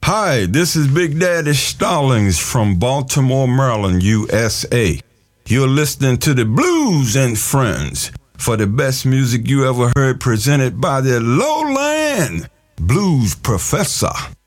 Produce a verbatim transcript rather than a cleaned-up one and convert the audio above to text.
Hi, this is Big Daddy Stallings from Baltimore, Maryland, U S A. You're listening to the Blues and Friends for the best music you ever heard, presented by the Lowland Blues Professor.